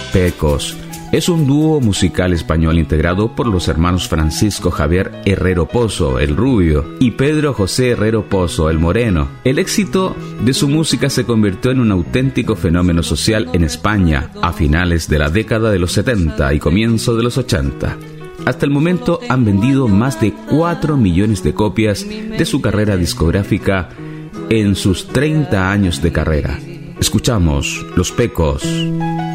Pecos es un dúo musical español integrado por los hermanos Francisco Javier Herrero Pozo, el rubio, y Pedro José Herrero Pozo, el moreno. El éxito de su música se convirtió en un auténtico fenómeno social en España a finales de la década de los 70 y comienzo de los 80. Hasta el momento han vendido más de 4 millones de copias de su carrera discográfica en sus 30 años de carrera. Escuchamos Los Pecos.